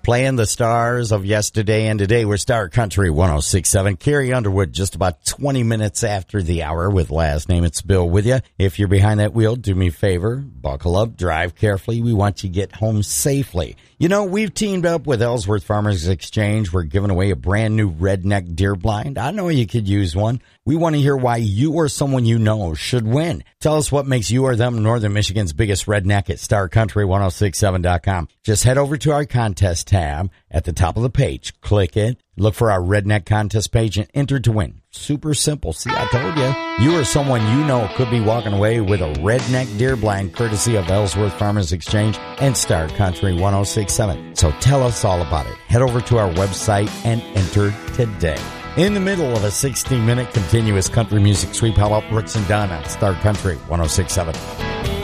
Playing the stars of yesterday and today. We're Star Country 106.7. Carrie Underwood, just about 20 minutes after the hour with Last Name It's Bill with you. If you're behind that wheel, do me a favor, buckle up, drive carefully. We want you to get home safely. You know, we've teamed up with Ellsworth Farmers Exchange. We're giving away a brand new redneck deer blind. I know you could use one. We want to hear why you or someone you know should win. Tell us what makes you or them Northern Michigan's biggest redneck at StarCountry1067.com. Just head over to our contest tab at the top of the page. Click it. Look for our redneck contest page and enter to win. Super simple. See, I told you. You or someone you know could be walking away with a redneck deer blind courtesy of Ellsworth Farmers Exchange and Star Country 106.7. So tell us all about it. Head over to our website and enter today. In the middle of a 60-minute continuous country music sweep, how about Brooks and Dunn on Star Country 106.7.